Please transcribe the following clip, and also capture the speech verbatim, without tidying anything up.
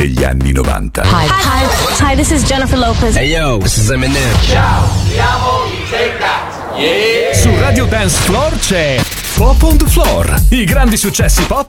degli anni novanta. Hi. Hi. Hi, this is Jennifer Lopez. Hey yo, this is Eminem. Ciao, siamo i Take That. Yeah. Su Radio Dance Floor c'è Pop on the Floor, i grandi successi pop